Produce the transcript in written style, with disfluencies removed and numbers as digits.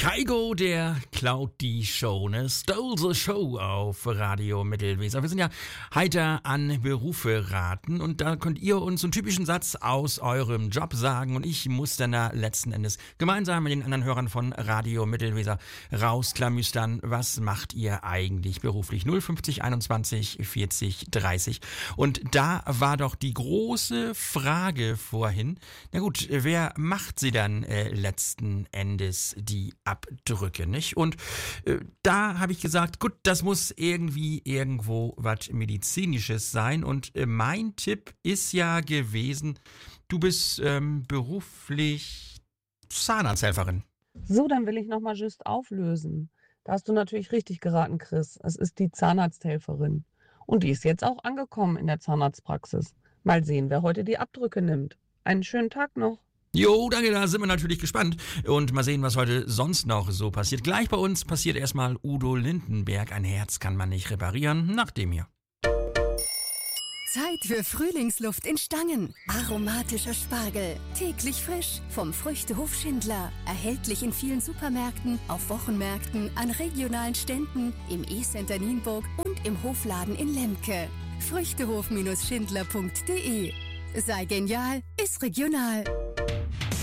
Kaigo, der klaut die Show, ne? Stole the Show auf Radio Mittelweser. Wir sind ja heiter an Berufe raten und da könnt ihr uns einen typischen Satz aus eurem Job sagen und ich muss dann da letzten Endes gemeinsam mit den anderen Hörern von Radio Mittelweser rausklamüstern, was macht ihr eigentlich beruflich? 050 21 40 30. Und da war doch die große Frage vorhin, na gut, wer macht sie dann letzten Endes die Abdrücke, nicht? Und da habe ich gesagt, gut, das muss irgendwie irgendwo was Medizinisches sein. Und mein Tipp ist ja gewesen, du bist beruflich Zahnarzthelferin. So, dann will ich nochmal just auflösen. Da hast du natürlich richtig geraten, Chris. Es ist die Zahnarzthelferin. Und die ist jetzt auch angekommen in der Zahnarztpraxis. Mal sehen, wer heute die Abdrücke nimmt. Einen schönen Tag noch. Jo, danke, da sind wir natürlich gespannt. Und mal sehen, was heute sonst noch so passiert. Gleich bei uns passiert erstmal Udo Lindenberg. Ein Herz kann man nicht reparieren, nach dem hier. Zeit für Frühlingsluft in Stangen. Aromatischer Spargel. Täglich frisch vom Früchtehof Schindler. Erhältlich in vielen Supermärkten, auf Wochenmärkten, an regionalen Ständen, im E-Center Nienburg und im Hofladen in Lemke. Früchtehof-schindler.de. Sei genial, ist regional.